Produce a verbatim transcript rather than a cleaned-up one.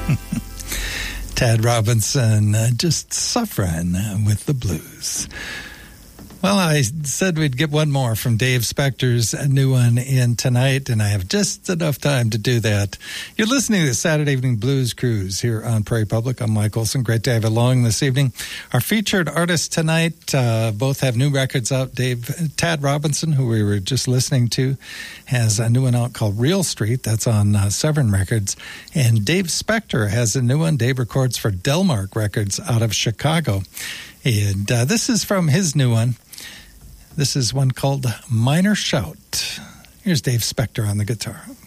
Tad Robinson, uh, just suffering with the blues. Well, I said we'd get one more from Dave Spector's new one in tonight, and I have just enough time to do that. You're listening to the Saturday Evening Blues Cruise here on Prairie Public. I'm Mike Olson. Great to have you along this evening. Our featured artists tonight uh, both have new records out. Dave Tad Robinson, who we were just listening to, has a new one out called Real Street. That's on uh, Severn Records. And Dave Spector has a new one. Dave records for Delmark Records out of Chicago. And uh, this is from his new one. This is one called Minor Shout. Here's Dave Spector on the guitar.